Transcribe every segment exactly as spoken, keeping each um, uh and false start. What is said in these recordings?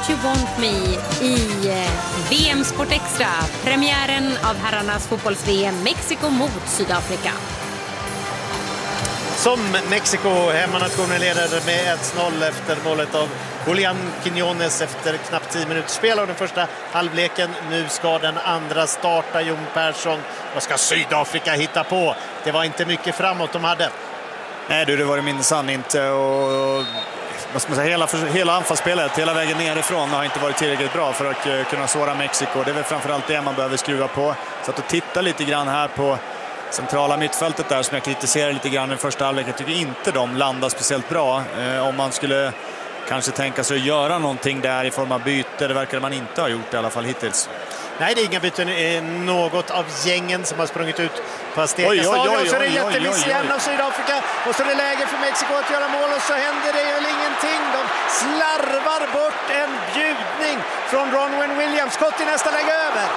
Don't You Want Me i V M Sport Extra. Premiären av herrarnas fotbolls-V M Mexiko mot Sydafrika. Som Mexiko, hemmanationen, leder med ett noll efter målet av Julian Quiñones efter knappt tio minuter spel av den första halvleken. Nu ska den andra starta. Jon Persson, vad ska Sydafrika hitta på? Det var inte mycket framåt de hade. Nej du, det var det minsann inte. Och, vad ska man säga, hela, hela anfallsspelet, hela vägen nerifrån har inte varit tillräckligt bra för att kunna såra Mexiko. Det är väl framförallt det man behöver skruva på. Så att titta lite grann här på centrala mittfältet där som jag kritiserar lite grann i den första halvlek. Jag tycker inte de landar speciellt bra. Eh, om man skulle kanske tänka sig att göra någonting där i form av byte, det verkar man inte ha gjort i alla fall hittills. Nej, det är inga byten. Det är något av gängen som har sprungit ut på Azteca oj, oj, oj, stadion. oj, Så är det oj, jättemiss oj, oj. igen av Sydafrika. Och så är det läge för Mexiko att göra mål och så händer det väl ingenting. De slarvar bort en bjudning från Ronwen Williams. Skott i nästa läge över.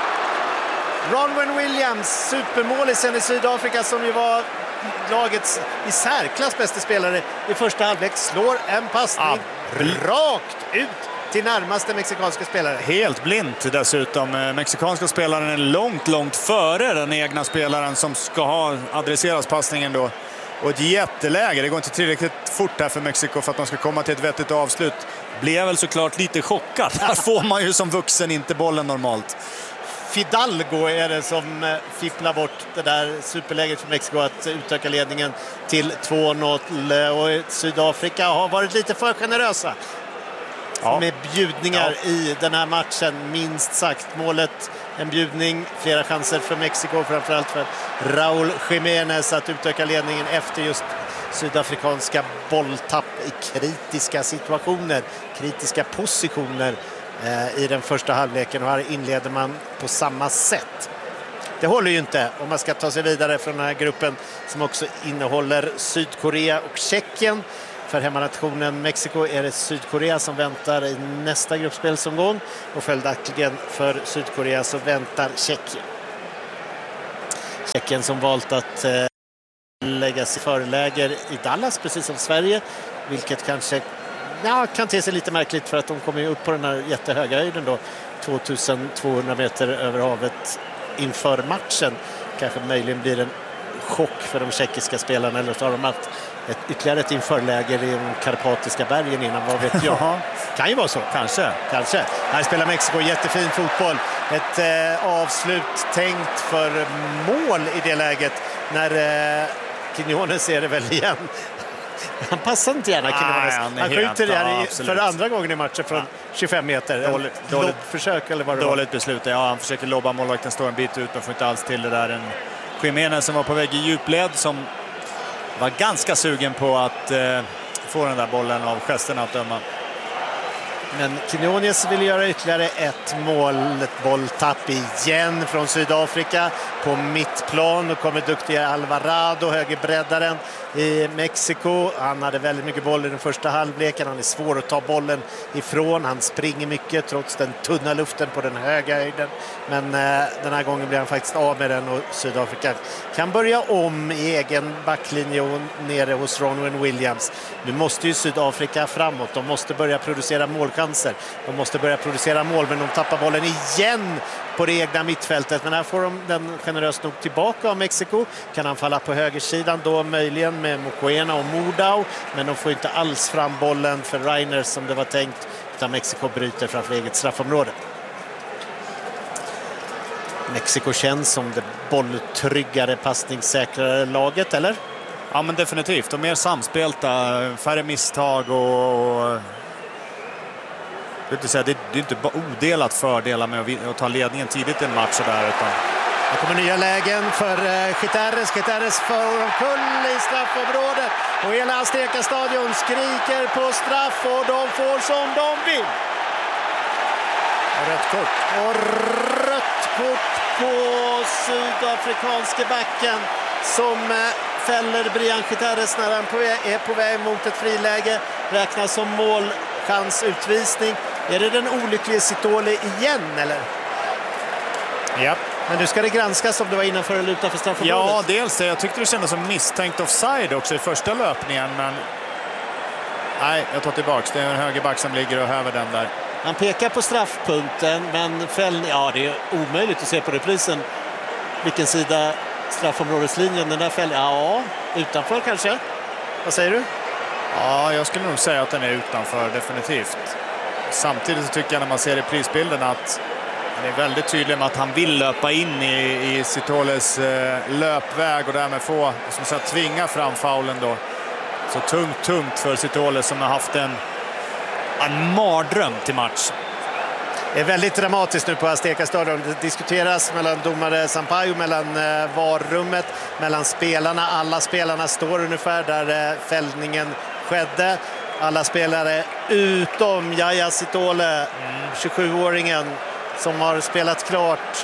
Ronwen Williams, supermålisen i Sydafrika som ju var lagets i särklass bästa spelare i första halvlek, slår en passning ah, rakt ut till närmaste mexikanska spelare. Helt blint dessutom. Mexikanska spelaren är långt, långt före den egna spelaren som ska ha adresseras passningen då. Och ett jätteläge. Det går inte tillräckligt fort här för Mexiko för att man ska komma till ett vettigt avslut. Blev väl såklart lite chockad. Här får man ju som vuxen inte bollen normalt. Fidalgo är det som fipplar bort det där superläget för Mexiko att utöka ledningen till två noll. Och Sydafrika har varit lite för generösa ja. med bjudningar ja. i den här matchen, minst sagt. Målet, en bjudning, flera chanser för Mexiko, framförallt för Raúl Jiménez att utöka ledningen efter just sydafrikanska bolltapp i kritiska situationer, kritiska positioner i den första halvleken, och här inleder man på samma sätt. Det håller ju inte om man ska ta sig vidare från den här gruppen som också innehåller Sydkorea och Tjeckien. För hemmanationen Mexiko är det Sydkorea som väntar i nästa gruppspelsomgång, och följaktligen för Sydkorea så väntar Tjeckien. Tjeckien som valt att eh, lägga sig förläger i Dallas precis som Sverige, vilket kanske ja, kan te sig lite märkligt för att de kommer upp på den här jättehöga höjden då, tvåtusentvåhundra meter över havet inför matchen. Kanske möjligen blir en chock för de tjeckiska spelarna, eller så har de haft ett, ytterligare ett införläger i de karpatiska bergen innan, vad vet jag. Kan ju vara så. Kanske. Kanske. Här spelar Mexiko jättefin fotboll. Ett eh, avslut tänkt för mål i det läget när eh, Quiñones ser det väl igen. Han passar inte gärna Quiñones. Han, han skjuter det här ja, för andra gången i matchen från ja. tjugofem meter. Dåligt, dåligt försök eller vad det dåligt var. beslut. Ja, han försöker lobba målvakten, står en bit ut men får inte alls till det där. En Jiménez som var på väg i djupled som var ganska sugen på att eh, få den där bollen av gesterna att döma. Men Quiñones vill göra ytterligare ett mål, ett bolltapp igen från Sydafrika på mittplan. Och kommer duktiga Alvarado, högerbreddaren i Mexiko. Han hade väldigt mycket boll i den första halvleken. Han är svår att ta bollen ifrån. Han springer mycket trots den tunna luften på den höga höjden. Men eh, den här gången blir han faktiskt av med den, och Sydafrika kan börja om i egen backlinje och nere hos Ronwen Williams. Nu måste ju Sydafrika framåt. De måste börja producera målchanser. De måste börja producera mål, men de tappar bollen igen på det egna mittfältet. Men här får de den generöst nog tillbaka av Mexiko. Kan han falla på högersidan då möjligen med Mokoena och Mordau. Men de får inte alls fram bollen för Reiner som det var tänkt. Utan Mexiko bryter framför eget straffområde. Mexiko känns som det bolltryggare, passningssäkrare laget, eller? Ja, men definitivt. Och mer samspelta, färre misstag och... Det är inte bara odelat fördelar med att ta ledningen tidigt i en match där, utan... Det kommer nya lägen för Gutierrez. Gutierrez får omkull i straffområdet. Och hela Azteca stadion skriker på straff, och de får som de vill. Och rött kort. Och rött kort på sydafrikanske backen som fäller Brian Gutierrez när han är på väg mot ett friläge. Räknas som målchans utvisning. Är det den olyckliga Sitole igen, eller? Ja. Men nu ska det granskas om det var innanför eller utanför straffområdet. Ja, dels det. Jag tyckte det kändes som misstänkt offside också i första löpningen, men nej, jag tar tillbaks. Det är en högerback som ligger och häver den där. Han pekar på straffpunkten, men fäll, ja, det är omöjligt att se på reprisen vilken sida straffområdeslinjen den där fäll. Ja, utanför kanske. Vad säger du? Ja, jag skulle nog säga att den är utanför, definitivt. Samtidigt så tycker jag när man ser reprisbilden att han är väldigt tydlig med att han vill löpa in i, i Sitoles eh, löpväg och därmed få, som sagt, tvinga fram faulen då. Så tungt, tungt för Sitole som har haft en, en mardröm till match. Det är väldigt dramatiskt nu på Azteca Stadion. Det diskuteras mellan domare Sampaio, mellan eh, varrummet, mellan spelarna. Alla spelarna står ungefär där eh, fällningen skedde. Alla spelare utom Yaya Sitole, mm. tjugosjuåringen som har spelat klart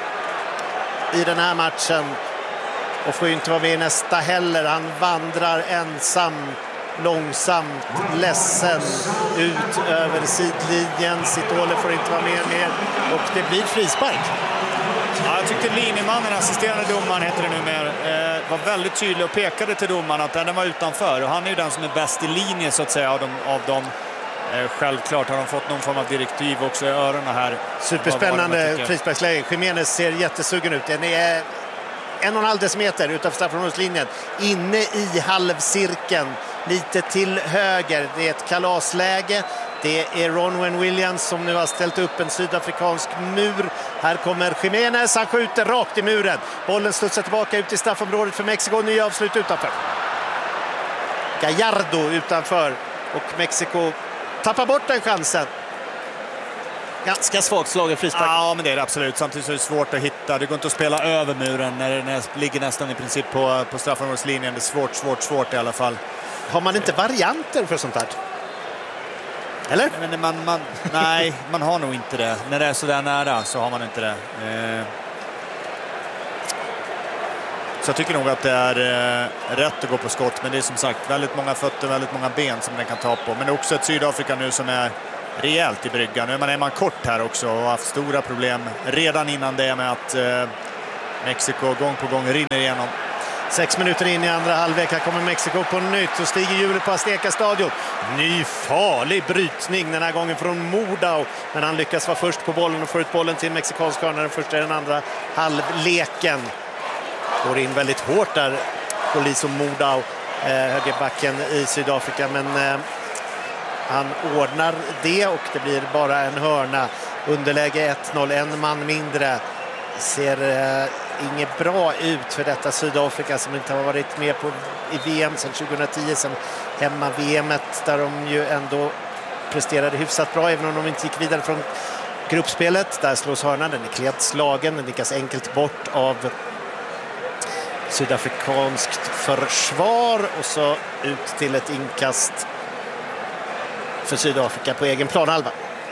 i den här matchen och får ju inte vara med i nästa heller. Han vandrar ensam, långsamt, ledsen ut över sidlinjen. Sitole får inte vara med mer och det blir frispark. Ja, jag tyckte linjemannen, assisterande domaren heter det numera, eh, var väldigt tydlig och pekade till domaren att den var utanför. Och han är ju den som är bäst i linje så att säga av dem. Av dem. Eh, självklart har de fått någon form av direktiv också i öronen här. Superspännande frisparksläge. Jiménez ser jättesugen ut. Den är en och en halv decimeter utanför straffområdeslinjen. Inne i halvcirkeln. Lite till höger. Det är ett kalasläge. Det är Ronwen Williams som nu har ställt upp en sydafrikansk mur. Här kommer Jiménez. Han skjuter rakt i muren. Bollen studsar tillbaka ut i straffområdet för Mexiko. Nya avslut utanför. Gallardo utanför. Och Mexiko tappar bort den chansen. Ganska svagt slagen frispark. Ja, men det är det absolut. Samtidigt så är det svårt att hitta. Det går inte att spela över muren när den ligger nästan i princip på, på straffområdeslinjen. Det är svårt, svårt, svårt i alla fall. Har man inte varianter för sånt här? Eller? Men man, man, nej, man har nog inte det. När det är så där nära så har man inte det. Eh. Så jag tycker nog att det är eh, rätt att gå på skott. Men det är som sagt väldigt många fötter, väldigt många ben som den kan ta på. Men det är också ett Sydafrika nu som är rejält i bryggan. Nu är man, är man kort här också och har haft stora problem redan innan det med att eh, Mexiko gång på gång rinner igenom. Sex minuter in i andra halvlek. Här kommer Mexiko på nytt och stiger hjulet på Azteca Stadion. Ny farlig brytning den här gången från Mordau. Men han lyckas vara först på bollen och får ut bollen till mexikansk hörna. Den första i den andra halvleken. Går in väldigt hårt där. Poliso Mordau, eh, högerbacken i Sydafrika. Men eh, han ordnar det och det blir bara en hörna. Underläge ett noll, en man mindre. Ser eh, inget bra ut för detta Sydafrika som inte har varit med på, i V M sedan tjugohundratio, sedan hemma-V M-et där de ju ändå presterade hyfsat bra även om de inte gick vidare från gruppspelet. Där slås hörnan, den är klent slagen, den nickas enkelt bort av sydafrikanskt försvar och så ut till ett inkast för Sydafrika på egen planhalva.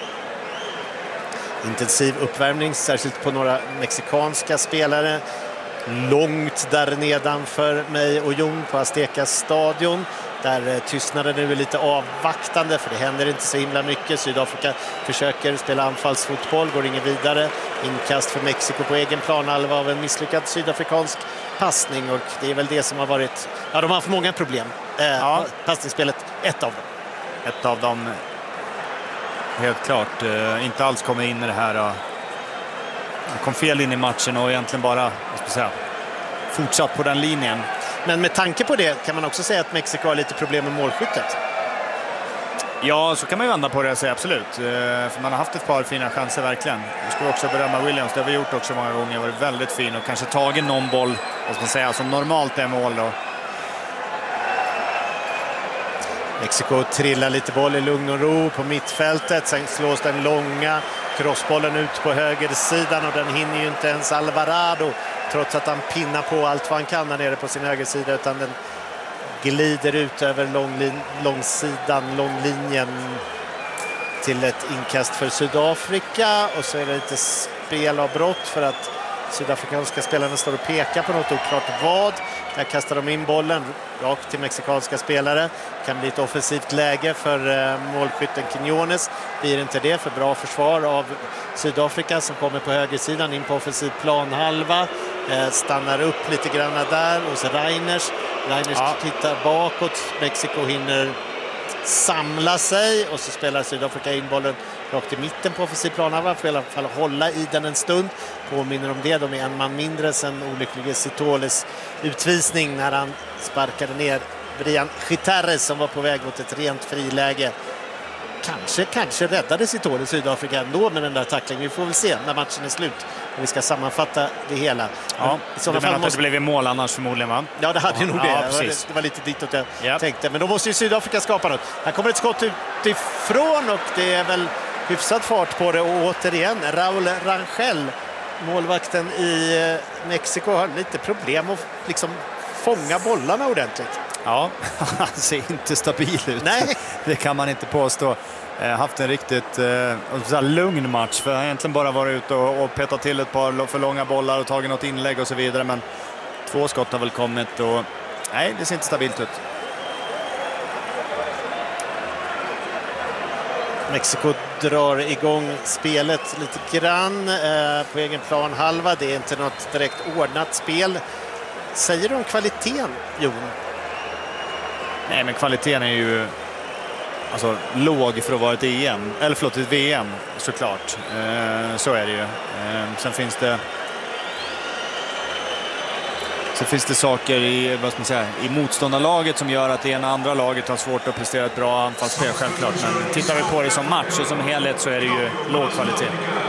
Intensiv uppvärmning, särskilt på några mexikanska spelare. Långt där nedanför mig och Jon på Azteca Stadion. Där tystnaden nu är lite avvaktande för det händer inte så himla mycket. Sydafrika försöker spela anfallsfotboll, går ingen vidare. Inkast för Mexiko på egen planhalva av en misslyckad sydafrikansk passning. Och det är väl det som har varit... Ja, de har haft många problem. Eh, ja. Passningsspelet, ett av dem. Ett av dem... Helt klart, uh, inte alls kommer in i det här. Uh, kom fel in i matchen och egentligen bara, vad ska jag säga, fortsatt på den linjen. Men med tanke på det kan man också säga att Mexiko har lite problem med målskyttet. Ja, så kan man ju vända på det och säga absolut. Uh, för man har haft ett par fina chanser verkligen. Vi ska också berömma Williams, det har vi gjort också många gånger. Varit väldigt fin och kanske tagit någon boll, vad ska man säga, som normalt är mål då. Mexiko trillar lite boll i lugn och ro på mittfältet. Sen slås den långa crossbollen ut på högersidan och den hinner ju inte ens Alvarado trots att han pinnar på allt vad han kan där nere på sin högersida, utan den glider ut över långlin- långsidan, långlinjen till ett inkast för Sydafrika. Och så är det lite spelavbrott för att sydafrikanska spelarna står och pekar på något oklart vad. Där kastar de in bollen rakt till mexikanska spelare. Kan bli ett offensivt läge för eh, målskytten Quiñones. Blir inte det för bra försvar av Sydafrika som kommer på högersidan in på offensiv planhalva. Eh, stannar upp lite grann där hos Reiners. Reiners ja. tittar bakåt. Mexiko hinner samla sig och så spelar Sydafrika in bollen rakt i mitten på offensiv planhalva, får i alla fall hålla i den en stund. Påminner om det, de är en man mindre sen olycklige Sitoles utvisning när han sparkade ner Brian Gutierrez som var på väg mot ett rent friläge. Kanske, kanske räddade Sitole Sydafrika ändå med den där tacklingen. Vi får väl se när matchen är slut och vi ska sammanfatta det hela. Ja, du menar att måste... det blev mål annars förmodligen, va? Ja, det hade ju nog det. Ja, det, var, det var lite ditåt jag yep. tänkte. Men då måste ju Sydafrika skapa något. Här kommer ett skott utifrån och det är väl hyfsad fart på det. Och återigen, Raúl Rangel, målvakten i Mexiko, har lite problem att liksom fånga bollarna ordentligt. Ja, han ser inte stabil ut. Nej. Det kan man inte påstå. Eh, haft en riktigt eh, lugn match. För han har egentligen bara varit ute och, och petat till ett par för långa bollar och tagit något inlägg och så vidare. Men två skott har väl kommit och nej, det ser inte stabilt ut. Mexiko drar igång spelet lite grann eh, på egen plan halva. Det är inte något direkt ordnat spel. Säger du om kvaliteten, Jon? Nej, men kvaliteten är ju alltså låg för att vara ett E M. Eller förlåt, ett V M såklart. Eh, så är det ju. Eh, sen finns det så finns det saker i, vad ska man säga, i motståndarlaget som gör att det ena andra laget har svårt att prestera ett bra anfallsspel, självklart. Men tittar vi på det som match och som helhet så är det ju låg kvalitet.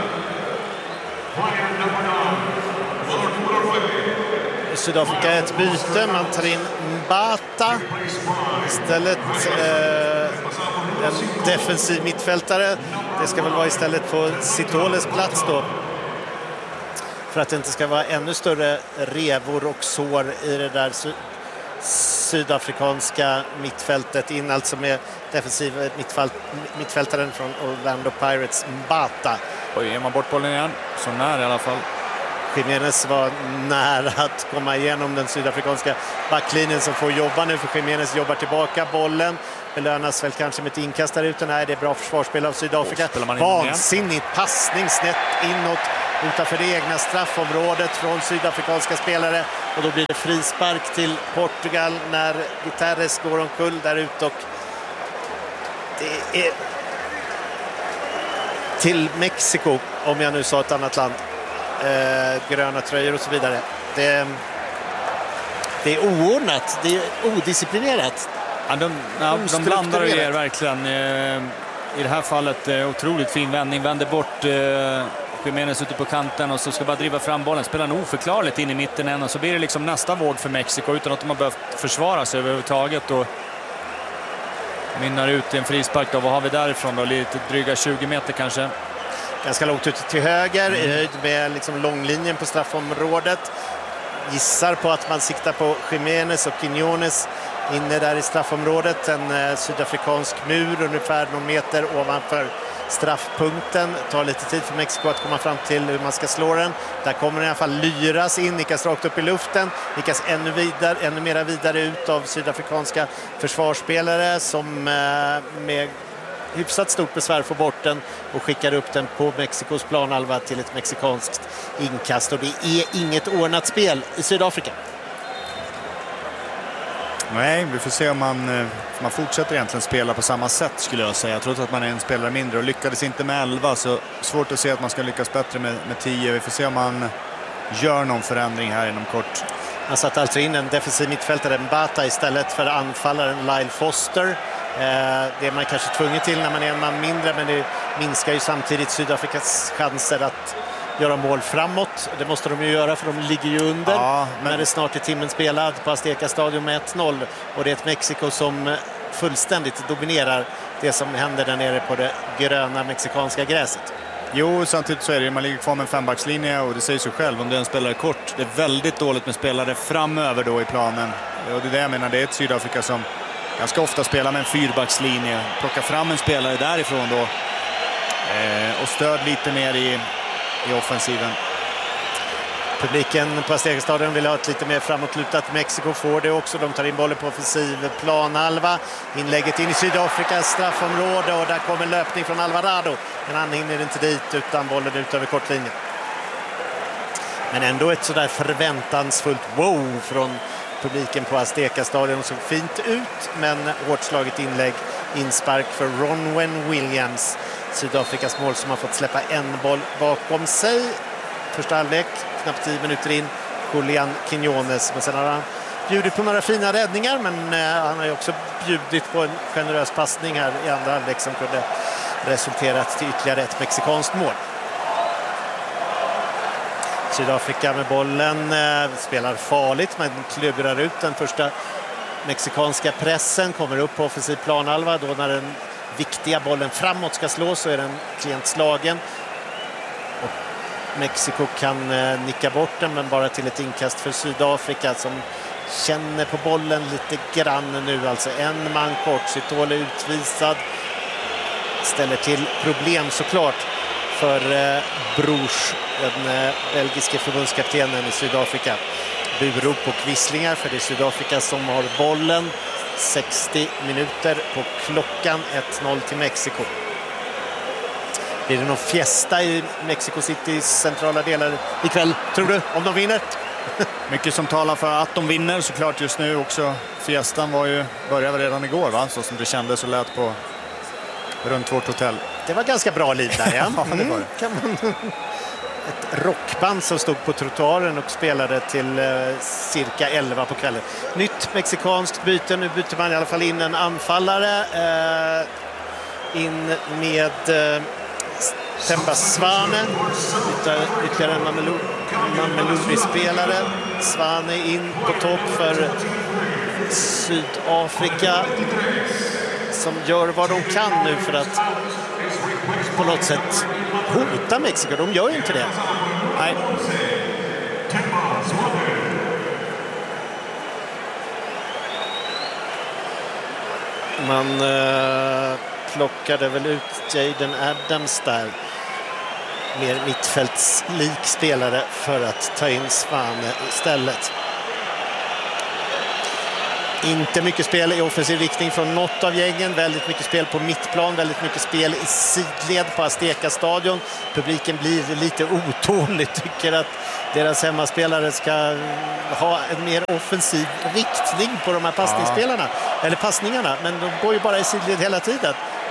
Sydafrika ett byte, man tar in Mbata istället, eh, en defensiv mittfältare. Det ska väl vara istället på Sitoles plats då, för att det inte ska vara ännu större revor och sår i det där sy- sydafrikanska mittfältet. In alltså med defensiv mittfält, mittfältaren från Orlando Pirates, Mbata. Oj, ger man bort bollen igen? Så nära i alla fall. Jiménez var nära att komma igenom den sydafrikanska backlinjen som får jobba nu, för Jiménez jobbar tillbaka bollen. Belönas väl kanske med ett inkast där ute. Nej, det är bra försvarsspel av Sydafrika. Vansinnigt passning snett inåt utanför det egna straffområdet från sydafrikanska spelare. Och då blir det frispark till Portugal när Gutierrez går omkull där ute. Och det är till Mexiko, om jag nu sa ett annat land. Eh, gröna tröjor och så vidare. Det, det är oordnat, det är odisciplinerat. Ja, de, ja, de blandar och ger verkligen. Eh, I det här fallet eh, otroligt fin vändning. Vänder bort eh, Jiménez ute på kanten och så ska bara driva fram bollen. Spelar nog oförklarligt in i mitten än och så blir det liksom nästa våg för Mexiko utan att de har behövt försvara sig överhuvudtaget. Och minnar ut i en frispark då. Vad har vi därifrån då? Lite dryga tjugo meter kanske. Ganska långt ut till höger, i höjd med liksom långlinjen på straffområdet. Gissar på att man siktar på Jiménez och Quiñones inne där i straffområdet. En eh, sydafrikansk mur ungefär någon meter ovanför straffpunkten. Tar lite tid för Mexiko att komma fram till hur man ska slå den. Där kommer den i alla fall lyras in, nickas rakt upp i luften. Nickas ännu, vidare, ännu mera vidare ut av sydafrikanska försvarsspelare som eh, med hyfsat stort besvär får bort den och skickar upp den på Mexikos planhalva till ett mexikanskt inkast. Och det är inget ordnat spel i Sydafrika. Nej, vi får se om man, man fortsätter egentligen spela på samma sätt skulle jag säga. Jag tror att man är en spelare mindre och lyckades inte med elva, så svårt att se att man ska lyckas bättre med, med tio. Vi får se om man gör någon förändring här inom kort. Han satt alltså in en defensiv mittfältare, Mbata, istället för anfallaren Lyle Foster. Det är man kanske tvungen till när man är en man mindre, men det minskar ju samtidigt Sydafrikas chanser att göra mål framåt. Det måste de ju göra för de ligger ju under. Ja, men när det snart är timmen spelad på Azteca Stadion med ett noll och det är ett Mexiko som fullständigt dominerar det som händer där nere på det gröna mexikanska gräset. Jo, samtidigt så är det, man ligger kvar med en fembackslinje och det säger sig själv om det är en spelare kort. Det är väldigt dåligt med spelare framöver då i planen. Och det är det jag menar, det är ett Sydafrika som ganska ofta spelar med en fyrbackslinje. Plocka fram en spelare därifrån då. Eh, och stöd lite mer i, i offensiven. Publiken på Azteca Stadion vill ha ett lite mer framåtlutat. Mexiko får det också. De tar in bollen på offensiv planhalva. Inlägget in i Sydafrikas straffområde och där kommer löpning från Alvarado. Men han hinner inte dit utan bollen ut över kortlinjen. Men ändå ett sådär förväntansfullt wow från publiken på Azteca Stadion. Såg fint ut, men hårt slaget inlägg. Inspark för Ronwen Williams Sydafrikas mål som har fått släppa en boll bakom sig. Första halvlek, knappt tio minuter in. Julian Quiñones, men sen har han bjudit på några fina räddningar, men eh, han har ju också bjudit på en generös passning här i andra halvlek som kunde resulterat till ytterligare ett mexikanskt mål. Sydafrika med bollen eh, spelar farligt, men klubbrar ut den första mexikanska pressen, kommer upp på offensiv planhalva. Då när den viktiga bollen framåt ska slås så är den klent slagen. Och Mexiko kan eh, nicka bort den, men bara till ett inkast för Sydafrika som känner på bollen lite grann nu. Alltså en man kort, Sitole utvisad. Ställer till problem såklart för eh, Bruch, den eh, belgiske förbundskaptenen i Sydafrika. Burop och kvisslingar, för det är Sydafrika som har bollen. sextio minuter på klockan, ett noll till Mexiko. Blir det någon fiesta i Mexico Citys centrala delar ikväll, tror du, om de vinner? Mycket som talar för att de vinner såklart just nu också. Fiestan var ju, började redan igår, va? Så som det kändes och lät på runt vårt hotell. Det var ganska bra liv där, ja. Ja, det var det. Kan man... Ett rockband som stod på trottoaren och spelade till eh, cirka elva på kvällen. Nytt mexikanskt byte. Nu byter man i alla fall in en anfallare. Eh, in med eh, Temba Svane. Byter ytterligare en Mamelodi-spelare. Svane in på topp för Sydafrika, som gör vad de kan nu för att på något sätt hota Mexiko. De gör ju inte det. Nej. Man eh, plockade väl ut Jaden Adams där. Mer mittfältslik spelare för att ta in Svane istället. Inte mycket spel i offensiv riktning från något av gängen. Väldigt mycket spel på mittplan. Väldigt mycket spel i sidled på Azteca-stadion. Publiken blir lite otålig. Tycker att deras hemmaspelare ska ha en mer offensiv riktning på de här passningsspelarna. Ja. Eller passningarna. Men de går ju bara i sidled hela tiden.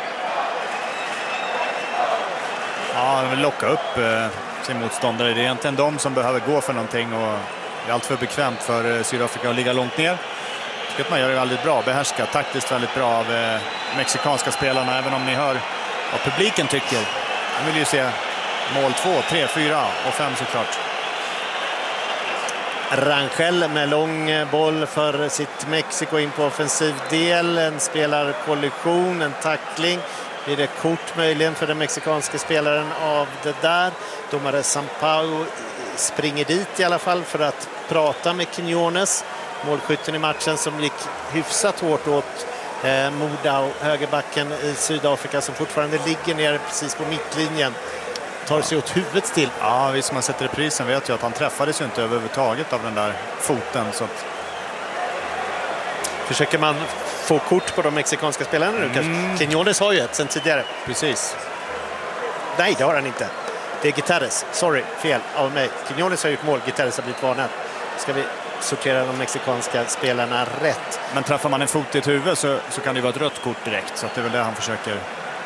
Ja, de vill locka upp eh, sin motståndare. Det är egentligen de som behöver gå för någonting. Och det är allt för bekvämt för Sydafrika att ligga långt ner. Att man gör det väldigt bra, behärskat, taktiskt väldigt bra av eh, mexikanska spelarna, även om ni hör vad publiken tycker. De vill ju se mål två, tre, fyra och fem såklart. Rangel med lång boll för sitt Mexiko in på offensiv del. En spelarkollision, en tackling. Blir det kort möjligen för den mexikanska spelaren av det där. Domare Sampaio springer dit i alla fall för att prata med Quiñones. Målskytten i matchen som gick hyfsat hårt åt eh, Modau, högerbacken i Sydafrika, som fortfarande ligger ner precis på mittlinjen. Tar sig åt huvudet till. Ja, vi som har sett reprisen vet ju att han träffades ju inte överhuvudtaget av den där foten. Så att... Försöker man få kort på de mexikanska spelarna nu kanske? Mm. Quiñones har ju ett sen tidigare. Precis. Nej, det har han inte. Det är Guterres. Sorry, fel av mig. Quiñones har gjort mål, Guterres har blivit varnad. Ska vi sortera de mexikanska spelarna rätt? Men träffar man en fot i ett huvud så, så kan det vara ett rött kort direkt. Så att det är väl det han försöker...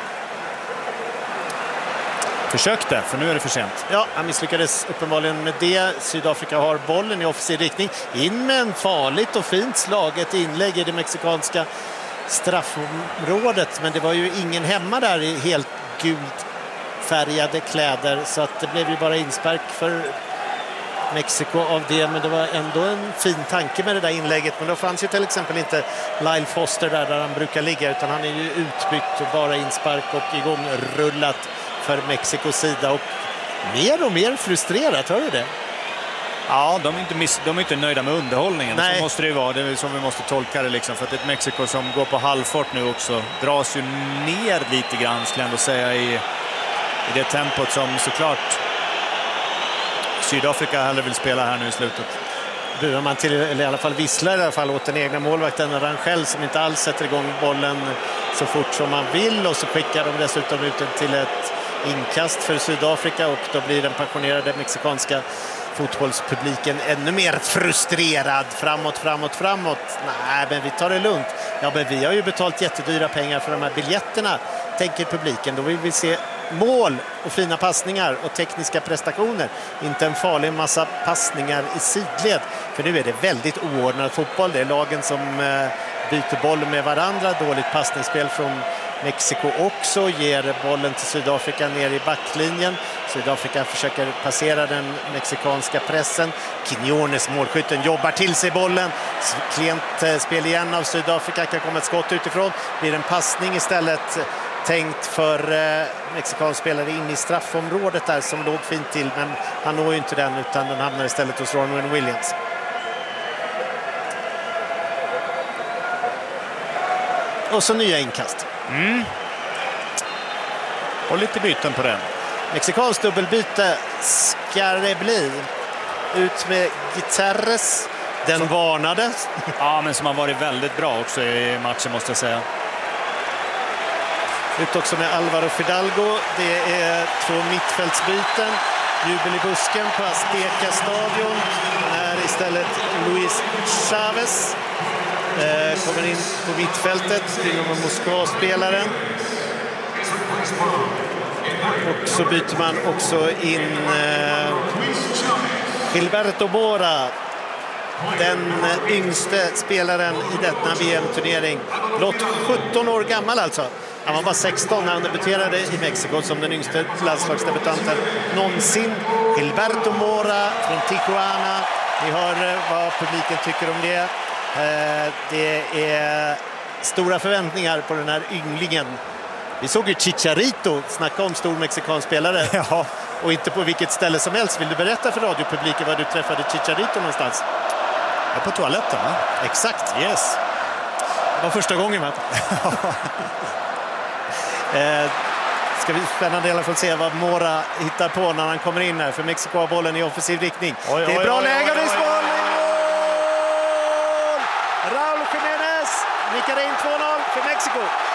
Försökte, för nu är det för sent. Ja, han misslyckades uppenbarligen med det. Sydafrika har bollen i offensiv riktning. In med en farligt och fint slaget inlägg i det mexikanska straffområdet. Men det var ju ingen hemma där i helt gult färgade kläder. Så att det blev ju bara inspark för Mexiko av det. Men det var ändå en fin tanke med det där inlägget. Men då fanns ju till exempel inte Lyle Foster där, där han brukar ligga. Utan han är ju utbytt och bara inspark och igång rullat för Mexikos sida, och mer och mer frustrerat, hör du det? Ja, de är inte, miss, de är inte nöjda med underhållningen. Nej. Så måste det ju vara, det är som vi måste tolka det liksom, för att ett Mexiko som går på halvfart nu också dras ju ner lite grann, skulle jag ändå säga, i, i det tempot som såklart Sydafrika hellre vill spela här nu i slutet. Burar man till, eller i alla fall visslar i alla fall åt den egna målvakten Rangel, som inte alls sätter igång bollen så fort som man vill, och så skickar de dessutom ut den till ett inkast för Sydafrika, och då blir den passionerade mexikanska fotbollspubliken ännu mer frustrerad. Framåt, framåt, framåt. Nej, men vi tar det lugnt. Ja, men vi har ju betalt jättedyra pengar för de här biljetterna, tänker publiken. Då vill vi se mål och fina passningar och tekniska prestationer. Inte en farlig massa passningar i sidled. För nu är det väldigt oordnad fotboll. Det är lagen som byter boll med varandra. Dåligt passningsspel från Mexiko också, ger bollen till Sydafrika ner i backlinjen. Sydafrika försöker passera den mexikanska pressen. Quiñones, målskytten, jobbar till sig bollen. Klent spel igen av Sydafrika, kan komma ett skott utifrån. Blir en passning istället tänkt för eh, mexikansk spelare in i straffområdet där som låg fint till, men han når ju inte den utan den hamnar istället hos Ronwen Williams. Och så nya inkast. Mm. Och lite byten på den. Mexikansk dubbelbyte ska det bli. Ut med Gutierrez. Den som varnade. Ja, men som har varit väldigt bra också i matchen måste jag säga. Ut också med Alvaro Fidalgo. Det är två mittfältsbyten. Jubel i busken på Azteca stadion. När istället Luis Chavez eh, kommer in på mittfältet. Dynamo Moskva-spelaren. Och så byter man också in eh, Gilberto Mora, den yngste spelaren i denna V M-turnering. Blott sjutton år gammal alltså. Han var bara sexton när han debuterade i Mexiko som den yngste landslagsdebutanten någonsin. Gilberto Mora från Tijuana. Ni hör vad publiken tycker om det. Eh, det är stora förväntningar på den här ynglingen. Vi såg ju Chicharito snacka om stor mexikansk spelare. Ja. Och inte på vilket ställe som helst. Vill du berätta för radiopubliken var du träffade Chicharito någonstans? Ja, på toaletten, va? Exakt. Yes. Det var första gången, va? eh, ska vi spännande i alla fall se vad Mora hittar på när han kommer in här. För Mexiko har bollen i offensiv riktning. Oj, det är oj, bra oj, läge och det är oj, oj, mål! Raúl Jiménez nickar in två noll för Mexiko.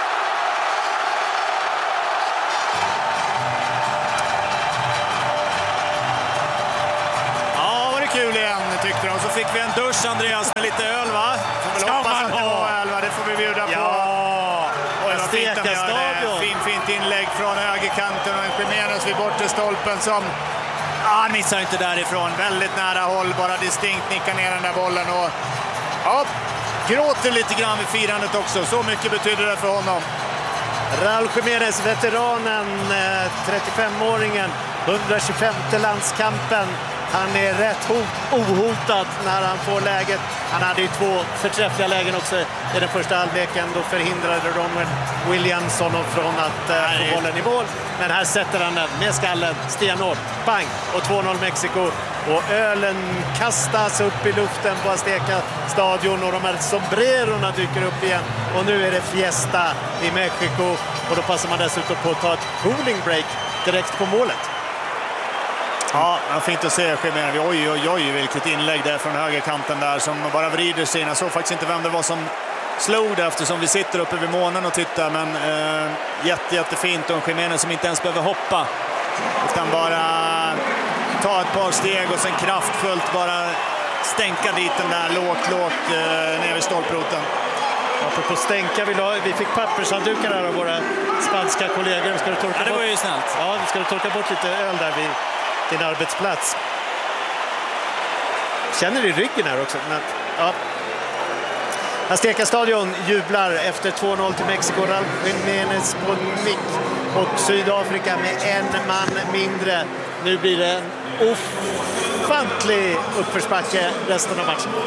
Kul igen tyckte de. Så fick vi en dusch, Andreas, med lite öl, va? Får väl hoppas att det var öl, va? Det får vi bjuda på. Ja, och jag fick en fin, fint inlägg från högerkanten och en Jiménez vid bortre stolpen som ah, han missar inte därifrån. Väldigt nära håll, bara distinkt nickar ner den där bollen och ja, gråter lite grann vid firandet också. Så mycket betyder det för honom. Raúl Jiménez, veteranen, trettiofemåringen, hundratjugofemte landskampen. Han är rätt ohotad när han får läget. Han hade ju två förträffliga lägen också i den första halvleken. Då förhindrade Ronwen Williams honom från att uh, få bollen i mål. Men här sätter han den med skallen, stenhårt, bang! Och två noll Mexiko. Och ölen kastas upp i luften på Azteca stadion och de här sombrerorna dyker upp igen. Och nu är det fiesta i Mexiko. Och då passar man dessutom på att ta ett cooling break direkt på målet. Ja, det är fint att se Jiménez. Oj, oj, oj, vilket inlägg där från högerkanten där som bara vrider sig in. Jag såg faktiskt inte vem det var som slog det eftersom vi sitter uppe vid månen och tittar. Men eh, jätte, jättefint och Jiménez som inte ens behöver hoppa. Utan bara ta ett par steg och sen kraftfullt bara stänka dit den där lågt, lågt eh, ner vid stolproten. Apropå stänka, vi, la, vi fick pappershanddukar här av våra spanska kollegor. Ska du torka ja, det var ju bort? snällt. Ja, vi ska du torka bort lite öl där vid din arbetsplats. Känner du ryggen här också? Men, ja. Azteca stadion jublar efter två noll till Mexiko. Raúl Jiménez på nick och Sydafrika med en man mindre. Nu blir det en ofantlig uppförsbacke resten av matchen.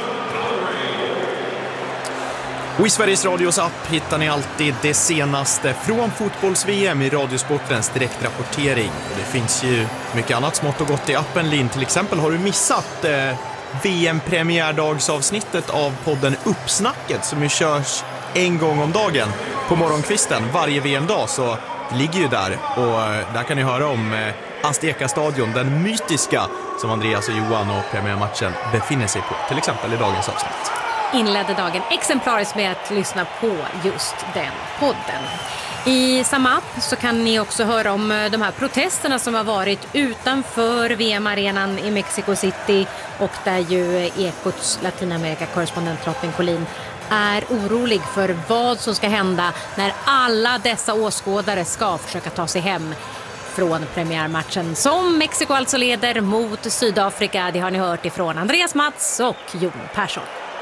Och i Sveriges Radios app hittar ni alltid det senaste från fotbolls-V M i Radiosportens direktrapportering. Och det finns ju mycket annat smått och gott i appen, Linn. Till exempel har du missat eh, V M-premiärdagsavsnittet av podden Uppsnacket som ju körs en gång om dagen på morgonkvisten varje V M-dag, så ligger ju där. Och eh, där kan ni höra om eh, Azteca stadion, den mytiska som Andreas och Johan och premiärmatchen befinner sig på, till exempel i dagens avsnitt. Inledde dagen exemplariskt med att lyssna på just den podden. I samma app så kan ni också höra om de här protesterna som har varit utanför V M-arenan i Mexico City och där ju Ekots Latinamerika-korrespondent Lotten Collin är orolig för vad som ska hända när alla dessa åskådare ska försöka ta sig hem från premiärmatchen som Mexiko alltså leder mot Sydafrika. Det har ni hört ifrån Andreas Mats och Jon Persson.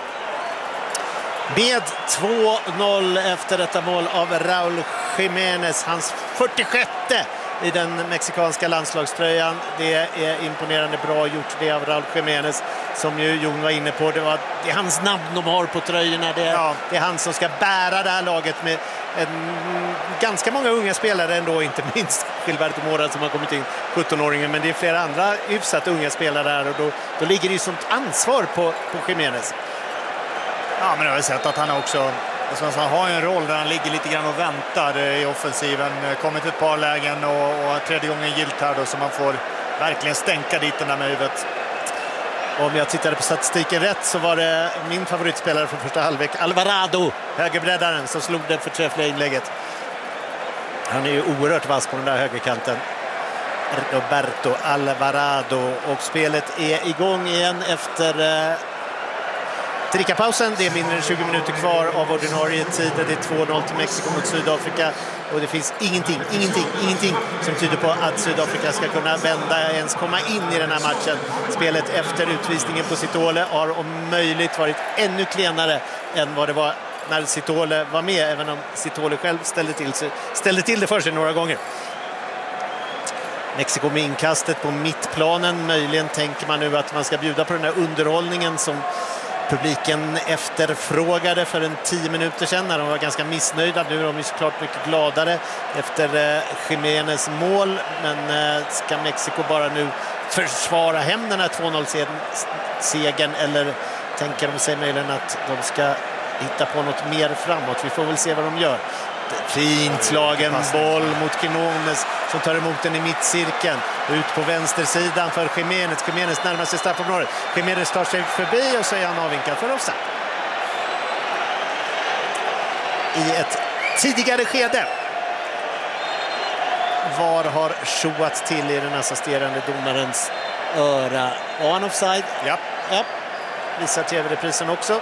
Med två noll efter detta mål av Raúl Jiménez, hans fyrtiosjätte i den mexikanska landslagströjan. Det är imponerande bra gjort det av Raúl Jiménez, som ju Jon var inne på. Det, var, det är hans namn de har på tröjorna. Det är, ja. det är han som ska bära det här laget med en, ganska många unga spelare ändå, inte minst Gilberto Mora som har kommit in, sjutton-åringen, men det är flera andra hyfsat unga spelare där, och då, då ligger det ju sånt ansvar på, på Jiménez. Ja, men jag har sett att han också alltså, han har en roll där han ligger lite grann och väntar i offensiven. Kommit ett par lägen och, och tredje gången gilt här då, så man får verkligen stänka dit den där med huvudet. Om jag tittade på statistiken rätt så var det min favoritspelare från första halvlek, Alvarado, högerbreddaren, som slog det förträffliga inlägget. Han är ju oerhört vass på den där högerkanten. Roberto Alvarado, och spelet är igång igen efter eh, drickapausen. Det är mindre än tjugo minuter kvar av ordinarie tid. Det är två noll till Mexiko mot Sydafrika, och det finns ingenting, ingenting, ingenting som tyder på att Sydafrika ska kunna vända, ens komma in i den här matchen. Spelet efter utvisningen på Sitole har om möjligt varit ännu klenare än vad det var när Sitole var med, även om Sitole själv ställde till, ställde till det för sig några gånger. Mexiko med inkastet på mittplanen. Möjligen tänker man nu att man ska bjuda på den här underhållningen som publiken efterfrågade för en tio minuter sedan, när de var ganska missnöjda. Nu är de ju såklart mycket gladare efter eh, Jiménez mål, men eh, ska Mexiko bara nu försvara hem den här två noll-segern, eller tänker de sig möjligen att de ska hitta på något mer framåt? Vi får väl se vad de gör. Fint slagen boll mot Quinones som tar emot den i mittcirkeln. Ut på vänstersidan för Jiménez. Jiménez närmar sig straffområdet. Jiménez tar sig förbi och så är han avvinkad för offside. I ett tidigare skede. Var har tjoat till i den assisterande domarens öra? Var han offside? Ja. Ja. Visar tv-reprisen också.